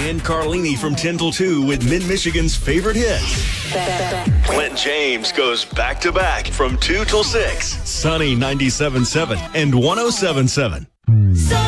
and Carlini from 10 till 2 with Mid-Michigan's favorite hits. Clint James goes back-to-back from 2 till 6. Sunny 97.7 and 107.7.